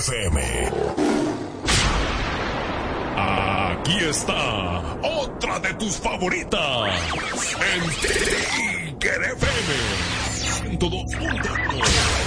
FM. Aquí está otra de tus favoritas. En Tigre FM. 102.1.